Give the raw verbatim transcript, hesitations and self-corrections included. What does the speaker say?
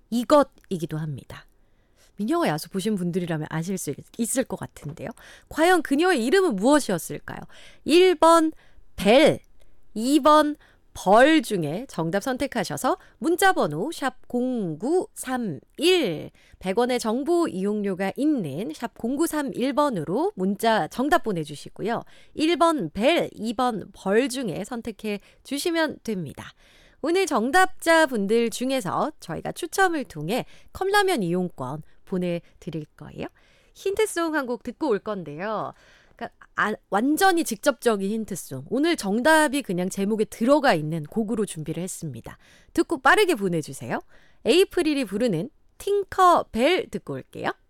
이것이기도 합니다. 미녀와 야수 보신 분들이라면 아실 수 있을 것 같은데요. 과연 그녀의 이름은 무엇이었을까요? 일 번 벨, 이 번 벌 중에 정답 선택하셔서 문자번호 샵 공구삼일, 백 원의 정보 이용료가 있는 샵 공구삼일 번으로 문자 정답 보내주시고요. 일 번 벨, 이 번 벌 중에 선택해 주시면 됩니다. 오늘 정답자 분들 중에서 저희가 추첨을 통해 컵라면 이용권 보내드릴 거예요. 힌트송 한 곡 듣고 올 건데요. 그러니까 아, 완전히 직접적인 힌트송. 오늘 정답이 그냥 제목에 들어가 있는 곡으로 준비를 했습니다. 듣고 빠르게 보내주세요. 에이프릴이 부르는 팅커벨 듣고 올게요.